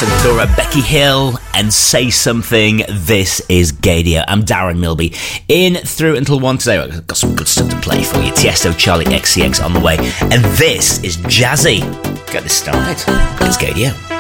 Ventura, Becky Hill, and Say Something. This is Gaydio. I'm Darren Milby. In through until 1 today. I've got some good stuff to play for you. Tiesto, Charlie XCX on the way. And this is Jazzy. Get this started. It's Gaydio.